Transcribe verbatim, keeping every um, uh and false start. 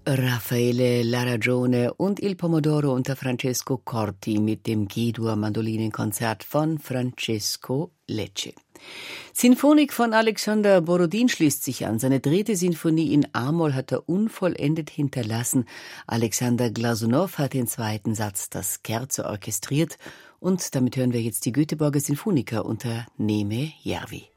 Raffaele Laragione und Il Pomodoro unter Francesco Corti mit dem G-Dur-Mandolinenkonzert von Francesco Lecce. Sinfonik von Alexander Borodin schließt sich an. Seine dritte Sinfonie in A-Moll hat er unvollendet hinterlassen. Alexander Glasunow hat den zweiten Satz, das Scherzo, orchestriert. Und damit hören wir jetzt die Göteborger Sinfoniker unter Neeme Järvi.